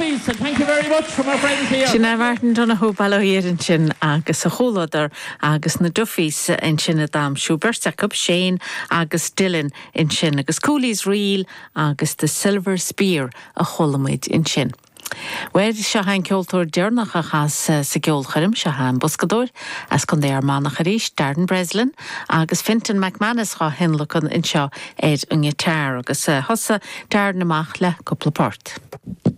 Duffy's, and thank you very much from our friends here. Sinna Martin donna ho ballóir in sin agus a chóládar agus na Duffys in sin a dam Schubert, Jacob Shane agus Dylan in sin agus Cooley's Reel agus the Silver Spear a cholamid in sin. Wed se hain ceoltóir dearnach a chas sa geolcharim se hain buscadóir as chun déar mánach a ríis Darden Breslin agus Fintan McManus cha hinlachan in seo éid unge tear agus hosa Darden amach le cúpla port.